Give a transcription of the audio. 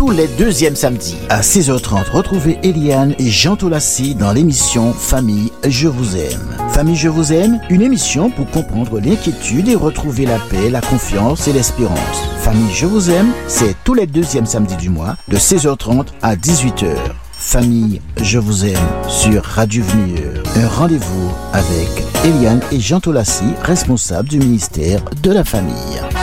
tous les deuxièmes samedis. À 6h30, retrouvez Eliane et Jean Tolassi dans l'émission Famille, je vous aime. Famille, je vous aime, une émission pour comprendre l'inquiétude et retrouver la paix, la confiance et l'espérance. Famille, je vous aime, c'est tous les deuxièmes samedis du mois, de 16h30 à 18h. Famille, je vous aime, sur Radio Venir. Un rendez-vous avec Eliane et Jean Tolassi, responsables du ministère de la Famille.